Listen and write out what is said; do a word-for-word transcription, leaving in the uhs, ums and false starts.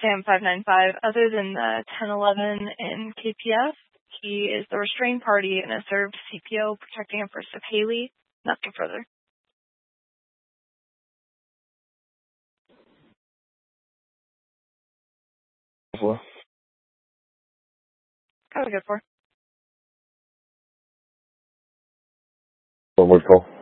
Sam five nine five. Other than the ten eleven in K P F, he is the restrained party and has served C P O protecting him for Haley. Nothing further. Four. Have a good four. One word call.